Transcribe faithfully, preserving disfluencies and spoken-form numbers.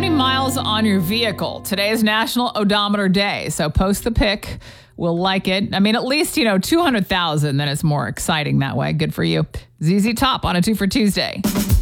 many miles on your vehicle? Today is National Odometer Day, so post the pic. We'll like it. I mean, at least, you know, two hundred thousand, then it's more exciting that way. Good for you. Z Z Top on a two for Tuesday.